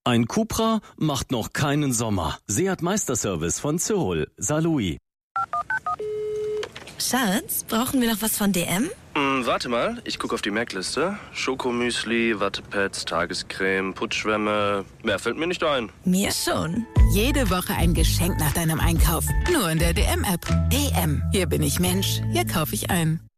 Ein Cupra macht noch keinen Sommer. Seat Meisterservice von Cyril, Saarlouis. Schatz, brauchen wir noch was von DM? Warte mal, ich gucke auf die Merkliste. Schokomüsli, Wattepads, Tagescreme, Putzschwämme. Mehr fällt mir nicht ein. Mir schon. Jede Woche ein Geschenk nach deinem Einkauf. Nur in der DM-App. DM. Hier bin ich Mensch. Hier kaufe ich ein.